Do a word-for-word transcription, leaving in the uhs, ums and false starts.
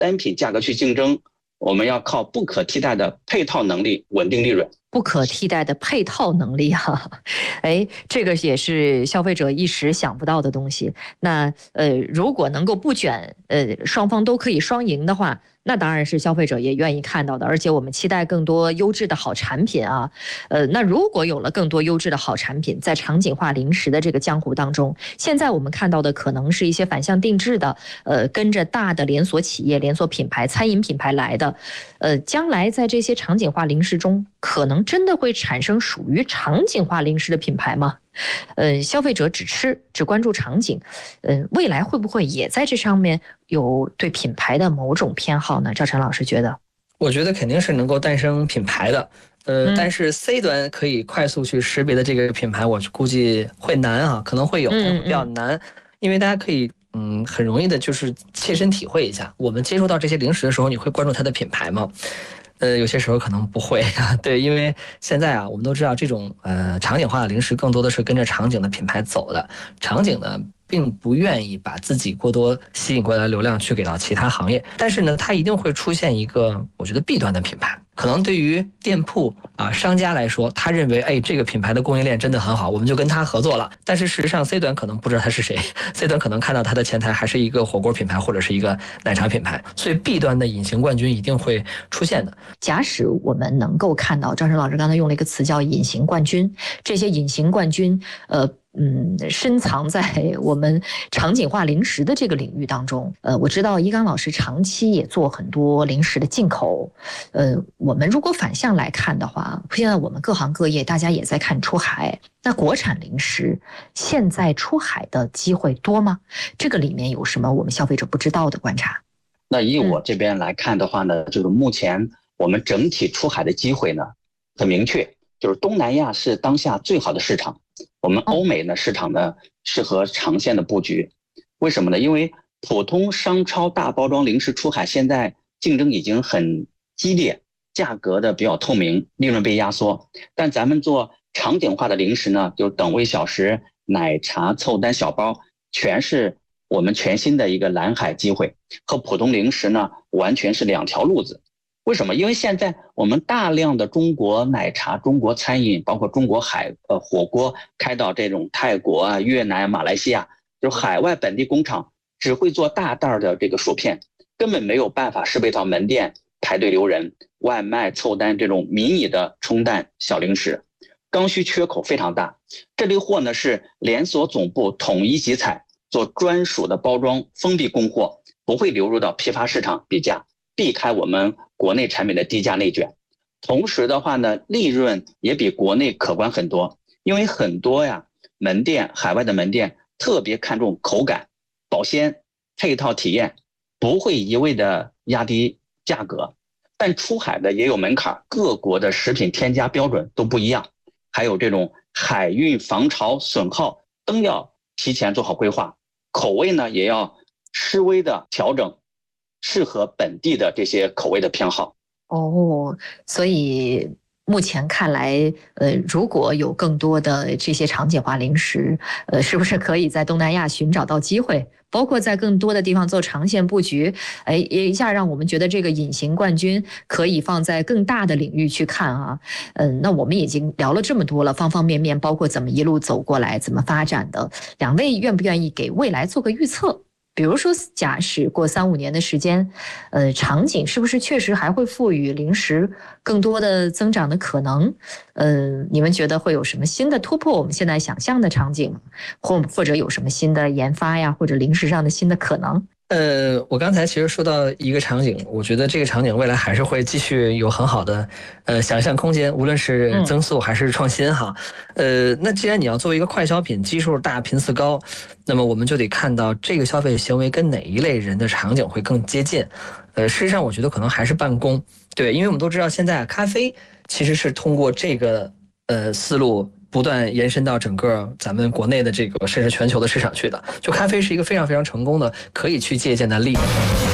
单品价格去竞争，我们要靠不可替代的配套能力稳定利润。 不可替代的配套能力啊，哎，这个也是消费者一时想不到的东西。那呃，如果能够不卷，呃，双方都可以双赢的话，那当然是消费者也愿意看到的。而且我们期待更多优质的好产品啊，呃，那如果有了更多优质的好产品，在场景化零食的这个江湖当中，现在我们看到的可能是一些反向定制的，呃，跟着大的连锁企业、连锁品牌、餐饮品牌来的，呃，将来在这些场景化零食中，可能真的会产生属于场景化零食的品牌吗？呃，消费者只吃只关注场景，呃，未来会不会也在这上面有对品牌的某种偏好呢？赵晨老师觉得， 我觉得肯定是能够诞生品牌的，呃，嗯、但是 C 端可以快速去识别的这个品牌，我估计会难啊，可能会有，但会比较难，嗯嗯因为大家可以。嗯，很容易的就是切身体会一下，我们接触到这些零食的时候，你会关注它的品牌吗？呃，有些时候可能不会啊，对，因为现在啊，我们都知道这种呃场景化的零食更多的是跟着场景的品牌走的，场景呢并不愿意把自己过多吸引过来的流量去给到其他行业，但是呢，它一定会出现一个我觉得弊端的品牌。可能对于店铺啊商家来说，他认为哎这个品牌的供应链真的很好，我们就跟他合作了。但是事实上 C 端可能不知道他是谁 ，C 端可能看到他的前台还是一个火锅品牌或者是一个奶茶品牌，所以 B 端的隐形冠军一定会出现的。 假使我们能够看到，赵晨老师刚才用了一个词叫隐形冠军，这些隐形冠军，呃。嗯，深藏在我们场景化零食的这个领域当中。呃，我知道一刚老师长期也做很多零食的进口。呃，我们如果反向来看的话，现在我们各行各业大家也在看出海。那国产零食现在出海的机会多吗？这个里面有什么我们消费者不知道的观察？ 那以我这边来看的话呢，嗯、就是目前我们整体出海的机会呢很明确，就是东南亚是当下最好的市场。我们欧美呢市场呢适合长线的布局，为什么呢？因为普通商超大包装零食出海现在竞争已经很激烈，价格的比较透明，利润被压缩。但咱们做场景化的零食呢，就是等位小食、奶茶、凑单小包，全是我们全新的一个蓝海机会，和普通零食呢完全是两条路子。为什么？因为现在我们大量的中国奶茶、中国餐饮，包括中国海呃火锅开到这种泰国啊、越南、马来西亚，就是海外本地工厂只会做大袋的这个薯片，根本没有办法适配到门店排队留人、外卖凑单这种迷你的冲淡小零食，刚需缺口非常大。这类货呢是连锁总部统一集采，做专属的包装，封闭供货，不会流入到批发市场比价，避开我们国内产品的低价内卷。同时的话呢，利润也比国内可观很多，因为很多呀门店海外的门店特别看重口感、保鲜、配套体验，不会一味的压低价格。但出海的也有门槛，各国的食品添加标准都不一样，还有这种海运防潮损耗都要提前做好规划，口味呢也要稍微的调整，适合本地的这些口味的偏好。 哦，所以目前看来，呃，如果有更多的这些场景化零食，呃，是不是可以在东南亚寻找到机会？包括在更多的地方做长线布局，哎，一下让我们觉得这个隐形冠军可以放在更大的领域去看啊。嗯，那我们已经聊了这么多了，方方面面，包括怎么一路走过来，怎么发展的，两位愿不愿意给未来做个预测？比如说，假使过三五年的时间，呃，场景是不是确实还会赋予零食更多的增长的可能？呃，你们觉得会有什么新的突破我们现在想象的场景，或或者有什么新的研发呀，或者零食上的新的可能？ 呃，我刚才其实说到一个场景，我觉得这个场景未来还是会继续有很好的呃想象空间，无论是增速还是创新哈。呃，那既然你要作为一个快消品，基数大、频次高，那么我们就得看到这个消费行为跟哪一类人的场景会更接近。呃，事实上我觉得可能还是办公，对，因为我们都知道现在咖啡其实是通过这个呃思路不断延伸到整个咱们国内的这个甚至全球的市场去的，就咖啡是一个非常非常成功的可以去借鉴的例子。